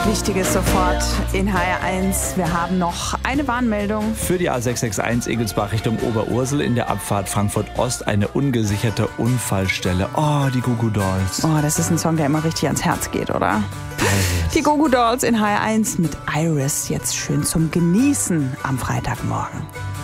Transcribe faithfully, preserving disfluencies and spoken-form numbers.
Wichtiges sofort in H R eins. Wir haben noch eine Warnmeldung. Für die A sechs sechs eins Egelsbach Richtung Oberursel in der Abfahrt Frankfurt Ost eine ungesicherte Unfallstelle. Oh, die Goo Goo Dolls. Oh, das ist ein Song, der immer richtig ans Herz geht, oder? Iris. Die Goo Goo Dolls in H R eins mit Iris. Jetzt schön zum Genießen am Freitagmorgen.